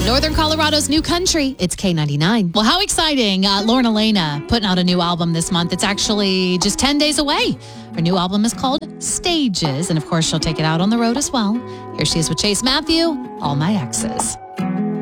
Northern Colorado's new country. It's K99. Well, how exciting. Lauren Elena putting out a new album this month. It's actually just 10 days away. Her new album is called Stages. And of course, she'll take it out on the road as well. Here she is with Chase Matthew, All My Exes.